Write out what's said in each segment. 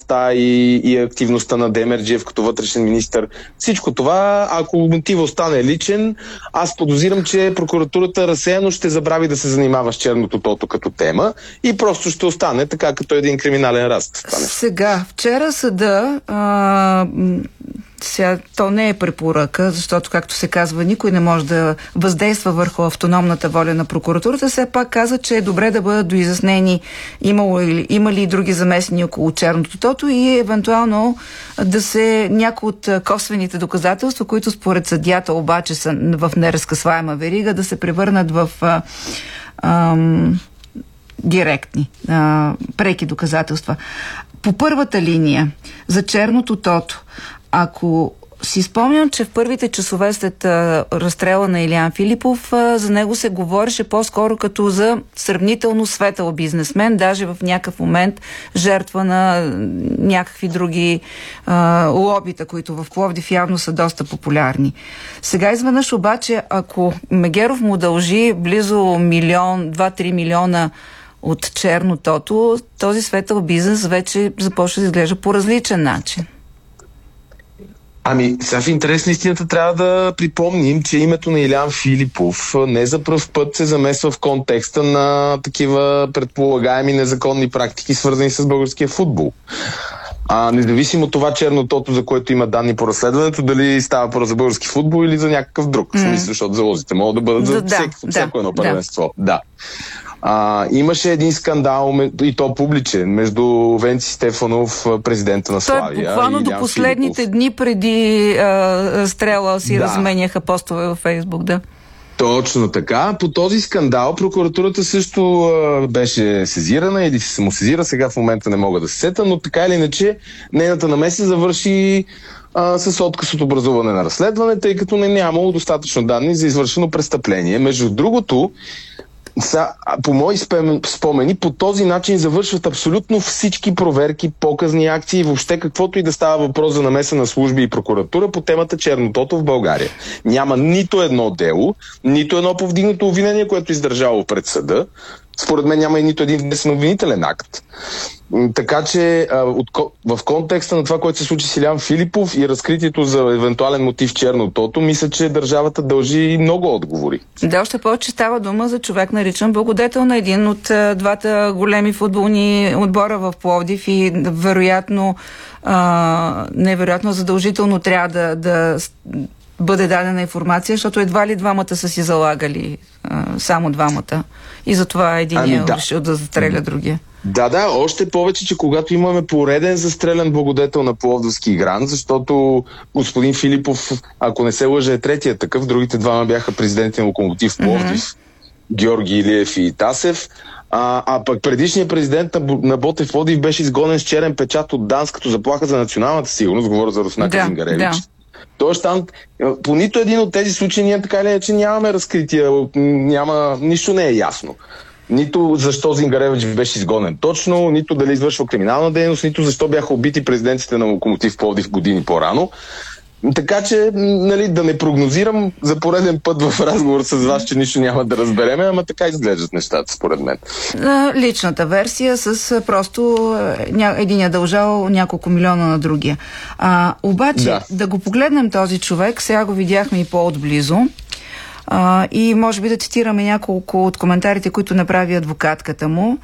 властта и активността на Демерджиев като вътрешен министър. Всичко това, ако мотив остане личен, аз подозирам, че прокуратурата разсеяно ще забрави да се занимава с черното тото като тема и просто ще остане така като един криминален раст. Сега, вчера съда сега, то не е препоръка, защото, както се казва, никой не може да въздейства върху автономната воля на прокуратурата. Все пак каза, че е добре да бъдат доизяснени има ли и други замесени около черното тото и евентуално да се някои от косвените доказателства, които според съдията обаче са в неразкъсваема верига, да се превърнат в директни, преки доказателства. По първата линия за черното тото, ако си спомням, че в първите часове след разстрела на Илиян Филипов, за него се говореше по-скоро като за сравнително светъл бизнесмен, даже в някакъв момент жертва на някакви други лобита, които в Пловдив явно са доста популярни. Сега изведнъж обаче, ако Мегеров му дължи близо 2-3 милиона от черно тото, този светъл бизнес вече започва да изглежда по различен начин. Сега в интерес на истината трябва да припомним, че името на Илиян Филипов не за пръв път се замесва в контекста на такива предполагаеми незаконни практики, свързани с българския футбол. Независимо от това чернотото, за което има данни по разследването, дали става въпрос за български футбол или за някакъв друг. Мисля, защото залозите могат да бъдат за всяко едно първенство. Да. Имаше един скандал, и то публичен, между Венци Стефанов, президента на Славия. Той буквално до последните дни преди стрела си разменяха постове във Фейсбук, да. Точно така. По този скандал прокуратурата също беше сезирана или се самосезира, сега в момента не мога да се сета, но така или иначе нейната намеса завърши с отказ от образуване на разследване, тъй като не нямало достатъчно данни за извършено престъпление. Между другото, по мои спомени, по този начин завършват абсолютно всички проверки, показни акции, въобще каквото и да става въпрос за намеса на служби и прокуратура по темата чернотото в България. Няма нито едно дело, нито едно повдигнато обвинение, което издържало пред съда. Според мен няма и нито един внесен обвинителен акт. Така че в контекста на това, което се случи с Илиян Филипов и разкритието за евентуален мотив чернотото, мисля, че държавата дължи много отговори. Да, още повече става дума за човек, наричан благодетел на един от двата големи футболни отбора в Пловдив и вероятно, невероятно задължително трябва да бъде дадена информация, защото едва ли двамата са си залагали, само двамата. И затова единият решил да застреля другия. Да, още повече, че когато имаме пореден застрелян благодетел на пловдивски грант, защото господин Филипов, ако не се лъжа, е третия такъв, другите двама бяха президенти на Локомотив Пловдив, Георги Илиев и Тасев, пък предишният президент на Ботев Пловдив беше изгонен с черен печат от ДАНС като заплаха за националната сигурност, говоря за Руснака Зингаревич. Да. Тоест там, по нито един от тези случаи ние така или иначе нямаме разкрития, нищо не е ясно. Нито защо Зингаревич беше изгонен точно, нито дали извършва криминална дейност, нито защо бяха убити президентите на Локомотив Пловдив години по-рано. Така че, да не прогнозирам за пореден път в разговор с вас, че нищо няма да разбереме, ама така изглеждат нещата, според мен. Личната версия с просто един е дължал няколко милиона на другия. Обаче, да го погледнем този човек, сега го видяхме и по-отблизо. И може би да цитираме няколко от коментарите, които направи адвокатката му.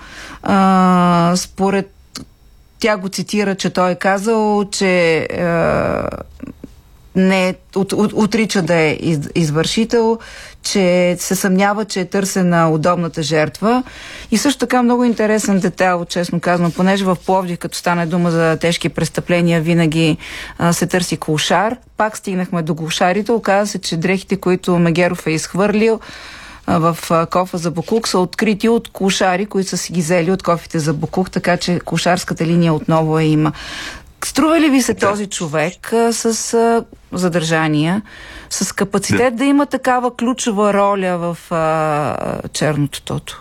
Според тя го цитира, че той е казал, че не отрича да е извършител, че се съмнява, че е търсена удобната жертва. И също така много интересен детайл, честно казвам, понеже в Пловдив, като стане дума за тежки престъпления, винаги се търси клошар. Пак стигнахме до клошарите. Оказа се, че дрехите, които Мегеров е изхвърлил в кофа за боклук, са открити от клошари, които са си ги взели от кофите за боклук, така че клошарската линия отново има. Струва ли ви се този човек с задържания, с капацитет да има такава ключова роля в черното тото?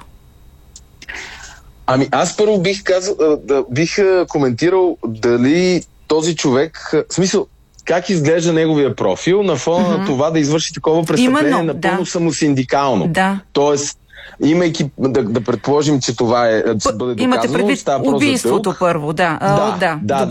Аз първо бих коментирал дали този човек, в смисъл, как изглежда неговия профил на фона на това да извърши такова престъпление напълно самосиндикално. Да. Тоест, имайки да предположим, че това ще бъде доказано. Имате предвид убийството първо, да.